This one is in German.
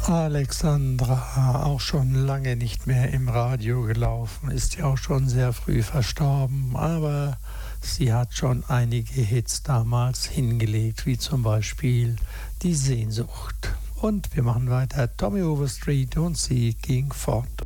Alexandra, auch schon lange nicht mehr im Radio gelaufen, ist ja auch schon sehr früh verstorben, aber sie hat schon einige Hits damals hingelegt, wie zum Beispiel Die Sehnsucht. Und wir machen weiter, Tommy Overstreet und sie ging fort.